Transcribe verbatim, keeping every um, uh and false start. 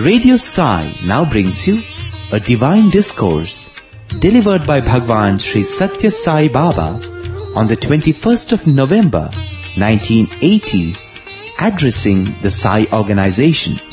Radio Sai now brings you a divine discourse delivered by Bhagwan Sri Satya Sai Baba on the twenty-first of November nineteen eighty, addressing the Sai organization.